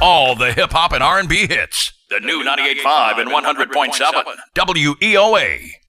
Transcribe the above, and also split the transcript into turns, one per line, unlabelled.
all the hip-hop and R&B hits. The new 98.5 and 100.7 WEOA.